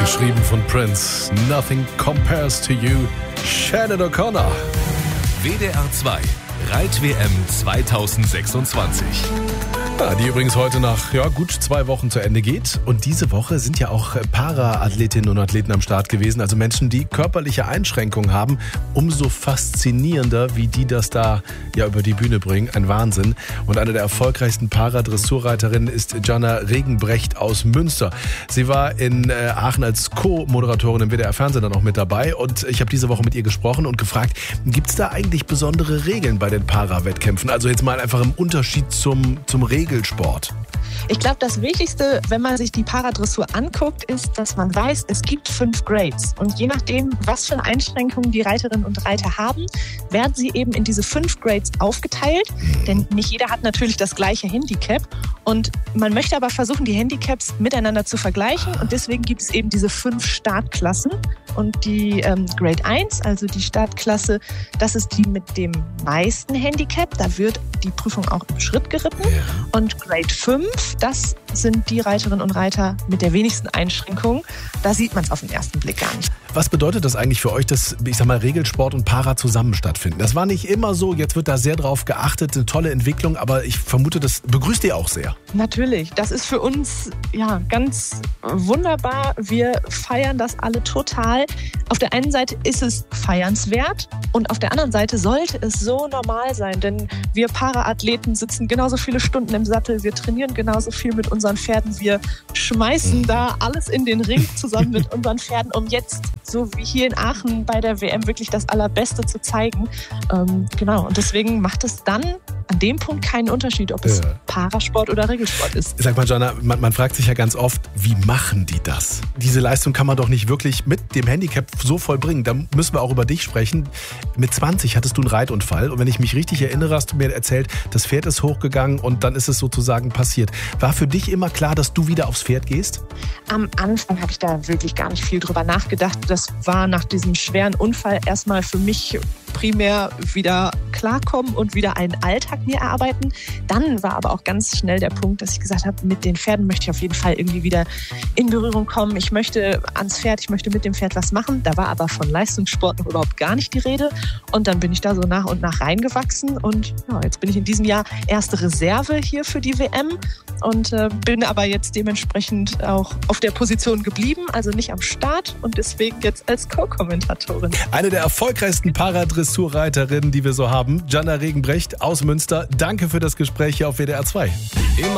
Geschrieben von Prince. Nothing compares to you. Shannon O'Connor. WDR 2 Reit-WM 2026. Ja, die übrigens heute nach gut 2 Wochen zu Ende geht. Und diese Woche sind ja auch Para-Athletinnen und Athleten am Start gewesen. Also Menschen, die körperliche Einschränkungen haben. Umso faszinierender, wie die das da über die Bühne bringen. Ein Wahnsinn. Und eine der erfolgreichsten Para-Dressurreiterinnen ist Jana Regenbrecht aus Münster. Sie war in Aachen als Co-Moderatorin im WDR-Fernsehen dann auch mit dabei. Und ich habe diese Woche mit ihr gesprochen und gefragt, gibt es da eigentlich besondere Regeln bei den Para-Wettkämpfen? Also jetzt mal einfach im Unterschied zum Regelsport. Ich glaube, das Wichtigste, wenn man sich die Paradressur anguckt, ist, dass man weiß, es gibt 5 Grades. Und je nachdem, was für Einschränkungen die Reiterinnen und Reiter haben, werden sie eben in diese 5 Grades aufgeteilt. Denn nicht jeder hat natürlich das gleiche Handicap. Und man möchte aber versuchen, die Handicaps miteinander zu vergleichen. Und deswegen gibt es eben diese 5 Startklassen. Und die Grade 1, also die Startklasse, das ist die mit dem meisten Handicap. Da wird die Prüfung auch im Schritt geritten. Ja. Und Grade 5, das sind die Reiterinnen und Reiter mit der wenigsten Einschränkungen. Da sieht man es auf den ersten Blick gar nicht. Was bedeutet das eigentlich für euch, dass, Regelsport und Para zusammen stattfinden? Das war nicht immer so, jetzt wird da sehr drauf geachtet, eine tolle Entwicklung, aber ich vermute, das begrüßt ihr auch sehr. Natürlich, das ist für uns ganz wunderbar. Wir feiern das alle total. Auf der einen Seite ist es feiernswert und auf der anderen Seite sollte es so normal sein, denn wir Para-Athleten sitzen genauso viele Stunden im Sattel, wir trainieren genauso viel mit unseren Pferden, wir schmeißen da alles in den Ring zusammen mit unseren Pferden, um jetzt, so wie hier in Aachen bei der WM, wirklich das Allerbeste zu zeigen. Und deswegen macht es dann an dem Punkt keinen Unterschied, ob es Parasport oder Regelsport ist. Sag mal, Jana, man fragt sich ja ganz oft, wie machen die das? Diese Leistung kann man doch nicht wirklich mit dem Handicap so vollbringen. Da müssen wir auch über dich sprechen. Mit 20 hattest du einen Reitunfall und wenn ich mich richtig erinnere, hast du mir erzählt, das Pferd ist hochgegangen und dann ist es sozusagen passiert. War für dich immer klar, dass du wieder aufs Pferd gehst? Am Anfang habe ich da wirklich gar nicht viel drüber nachgedacht. Das war nach diesem schweren Unfall erstmal für mich primär wieder klarkommen und wieder einen Alltag mir erarbeiten. Dann war aber auch ganz schnell der Punkt, dass ich gesagt habe, mit den Pferden möchte ich auf jeden Fall irgendwie wieder in Berührung kommen. Ich möchte ans Pferd, ich möchte mit dem Pferd was machen. Da war aber von Leistungssport noch überhaupt gar nicht die Rede. Und dann bin ich da so nach und nach reingewachsen. Und jetzt bin ich in diesem Jahr erste Reserve hier für die WM und bin aber jetzt dementsprechend auch auf der Position geblieben, also nicht am Start und deswegen jetzt als Co-Kommentatorin. Eine der erfolgreichsten Paradressurreiterinnen, die wir so haben, Jana Regenbrecht aus Münster. Danke für das Gespräch hier auf WDR 2.